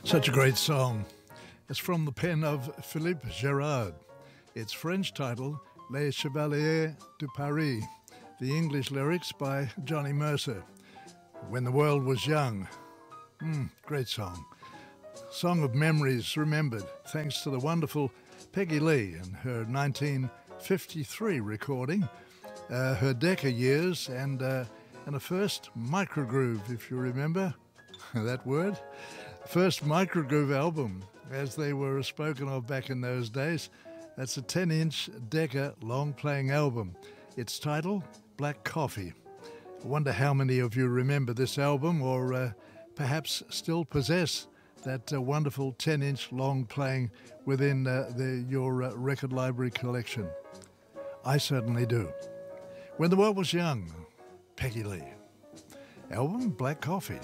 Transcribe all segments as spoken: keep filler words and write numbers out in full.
Such a great song. It's from the pen of Philippe Gerard. Its French title, Les Chevaliers de Paris. The English lyrics by Johnny Mercer. When the World Was Young. Mm, great song. Song of memories remembered thanks to the wonderful Peggy Lee and her nineteen fifty-three recording, uh, her Decca years, and uh, and a first microgroove, if you remember that word. First microgroove album, as they were spoken of back in those days. That's a ten-inch Decca long-playing album. Its title, Black Coffee. I wonder how many of you remember this album, or uh, perhaps still possess that uh, wonderful ten-inch long playing within uh, the, your uh, record library collection. I certainly do. When the World Was Young, Peggy Lee. Album, Black Coffee.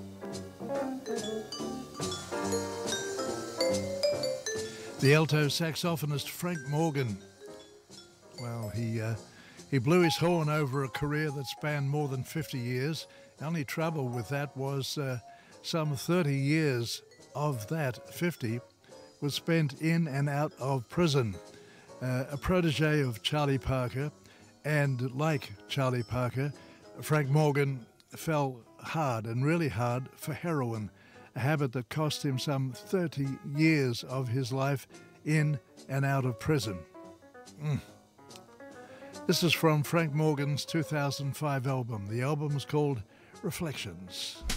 The alto saxophonist Frank Morgan. Well, he uh, he blew his horn over a career that spanned more than fifty years. The only trouble with that was uh, some thirty years of that fifty was spent in and out of prison. Uh, a protege of Charlie Parker, and like Charlie Parker, Frank Morgan fell hard and really hard for heroin, a habit that cost him some thirty years of his life in and out of prison. Mm. This is from Frank Morgan's two thousand five album. The album is called Reflections.